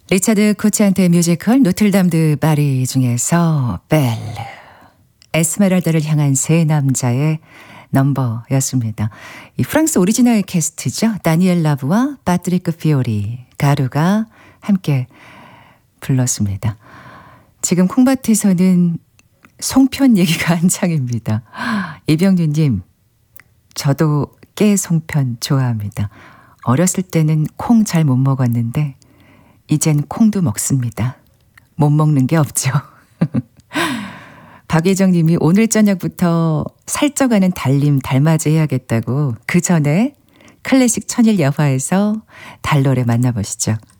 리차드 코치한테 뮤지컬 노틀담 드 파리 중에서 벨, 에스메랄다를 향한 세 남자의 넘버였습니다. 이 프랑스 오리지널 캐스트죠. 다니엘 라브와 파트리크 피오리, 가루가 함께 불렀습니다. 지금 콩밭에서는 송편 얘기가 한창입니다. 이병윤님, 저도 깨 송편 좋아합니다. 어렸을 때는 콩 잘 못 먹었는데 이젠 콩도 먹습니다. 못 먹는 게 없죠. 박예정 님이 오늘 저녁부터 살쪄가는 달님 달맞이 해야겠다고 그 전에 클래식 천일 여화에서 달 노래 만나보시죠.